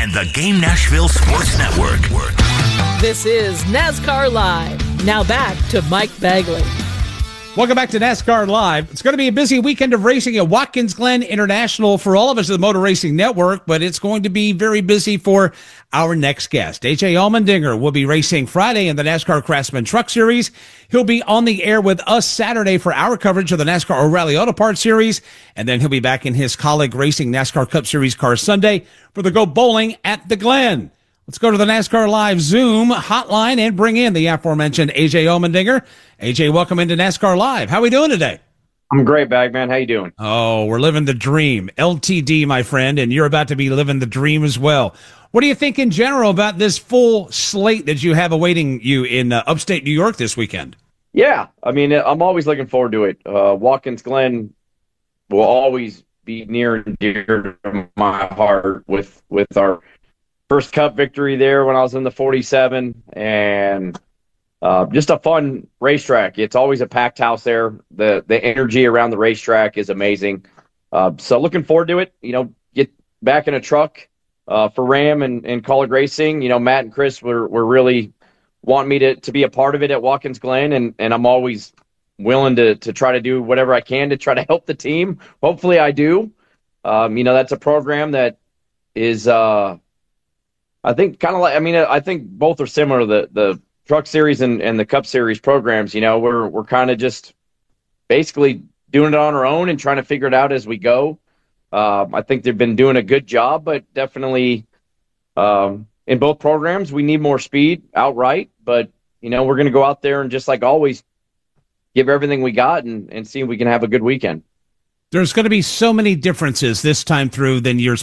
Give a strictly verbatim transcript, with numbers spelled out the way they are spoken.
and the Game Nashville Sports Network. This is NASCAR Live. Now back to Mike Bagley. Welcome back to NASCAR Live. It's going to be a busy weekend of racing at Watkins Glen International for all of us at the Motor Racing Network, but it's going to be very busy for our next guest. A J Allmendinger will be racing Friday in the NASCAR Craftsman Truck Series. He'll be on the air with us Saturday for our coverage of the NASCAR O'Reilly Auto Parts Series, and then he'll be back in his Colleague Racing NASCAR Cup Series car Sunday for the Go Bowling at the Glen. Let's go to the NASCAR Live Zoom hotline and bring in the aforementioned A J Allmendinger. A J, welcome into NASCAR Live. How are we doing today? I'm great, Bagman. How you doing? Oh, we're living the dream. L T D, my friend, and you're about to be living the dream as well. What do you think in general about this full slate that you have awaiting you in uh, upstate New York this weekend? Yeah, I mean, I'm always looking forward to it. Uh, Watkins Glen will always be near and dear to my heart with, with our first Cup victory there when I was in the forty-seven, and uh, just a fun racetrack. It's always a packed house there. The the energy around the racetrack is amazing. Uh, so looking forward to it. You know, get back in a truck uh, for Ram and, and Colleague Racing. You know, Matt and Chris were, were really wanting me to, to be a part of it at Watkins Glen, and, and I'm always willing to, to try to do whatever I can to try to help the team. Hopefully I do. Um, you know, that's a program that is uh, – I think kind of like, I mean, I think both are similar, the, the Truck Series and, and the Cup Series programs. You know, we're, we're kind of just basically doing it on our own and trying to figure it out as we go. Um, I think they've been doing a good job, but definitely um, in both programs, we need more speed outright. But, you know, we're going to go out there and just like always give everything we got and, and see if we can have a good weekend. There's going to be so many differences this time through than years